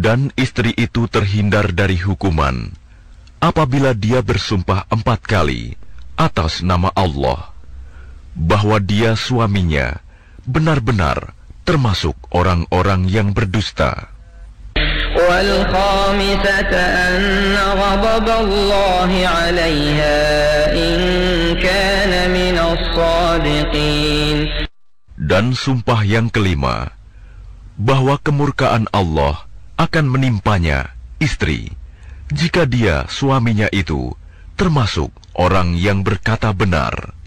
Dan istri itu terhindar dari hukuman apabila dia bersumpah 4 kali atas nama Allah bahwa dia suaminya benar-benar termasuk orang-orang yang berdusta. وَالْخَامِسَةَ أَنَّ غَضَبَ اللَّهِ عَلَيْهَا إِن كَانَ مِنَ الصَّادِقِينَ. Dan sumpah yang kelima, bahwa kemurkaan Allah akan menimpanya, istri, jika dia suaminya itu termasuk orang yang berkata benar.